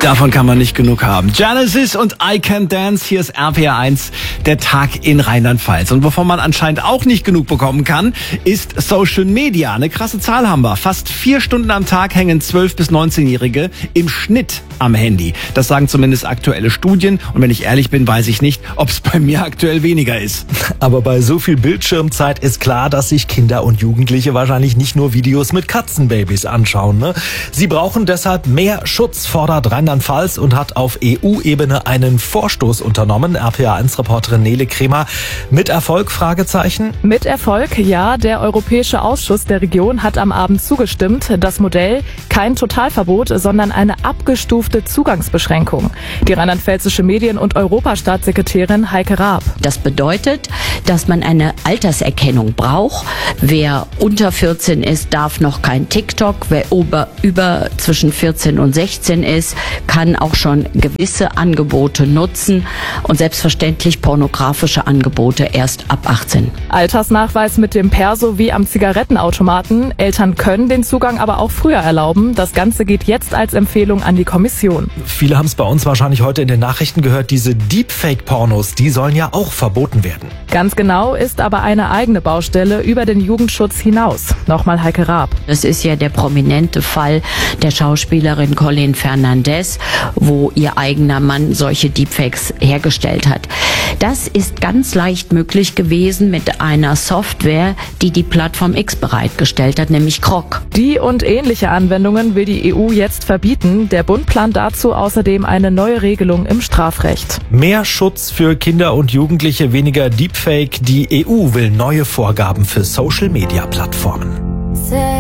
Davon kann man nicht genug haben. Genesis und I Can Dance, hier ist RPR 1, der Tag in Rheinland-Pfalz. Und wovon man anscheinend auch nicht genug bekommen kann, ist Social Media. Eine krasse Zahl haben wir. Fast 4 Stunden am Tag hängen 12- bis 19-Jährige im Schnitt am Handy. Das sagen zumindest aktuelle Studien. Und wenn ich ehrlich bin, weiß ich nicht, ob es bei mir aktuell weniger ist. Aber bei so viel Bildschirmzeit ist klar, dass sich Kinder und Jugendliche wahrscheinlich nicht nur Videos mit Katzenbabys anschauen. Ne? Sie brauchen deshalb mehr Schutz, fordert Rheinland-Pfalz und hat auf EU-Ebene einen Vorstoß unternommen. RPA1-Reporterin Nele Kremer. Mit Erfolg? Fragezeichen? Mit Erfolg, ja. Der Europäische Ausschuss der Region hat am Abend zugestimmt. Das Modell kein Totalverbot, sondern eine abgestufte Zugangsbeschränkung. Die rheinland-pfälzische Medien- und Europastaatssekretärin Heike Raab. Das bedeutet, dass man eine Alterserkennung braucht. Wer unter 14 ist, darf noch kein TikTok. Wer über zwischen 14 und 16 ist, kann auch schon gewisse Angebote nutzen und selbstverständlich pornografische Angebote erst ab 18. Altersnachweis mit dem Perso wie am Zigarettenautomaten. Eltern können den Zugang aber auch früher erlauben. Das Ganze geht jetzt als Empfehlung an die Kommission. Viele haben es bei uns wahrscheinlich heute in den Nachrichten gehört. Diese Deepfake-Pornos, die sollen ja auch verboten werden. Ganz genau, ist aber eine eigene Baustelle über den Jugendschutz hinaus. Nochmal Heike Raab. Das ist ja der prominente Fall der Schauspielerin Colleen Fernandez, wo ihr eigener Mann solche Deepfakes hergestellt hat. Das ist ganz leicht möglich gewesen mit einer Software, die die Plattform X bereitgestellt hat, nämlich Grok. Die und ähnliche Anwendungen will die EU jetzt verbieten. Der Bund plant dazu außerdem eine neue Regelung im Strafrecht. Mehr Schutz für Kinder und Jugendliche, weniger Deepfake. Die EU will neue Vorgaben für Social-Media-Plattformen.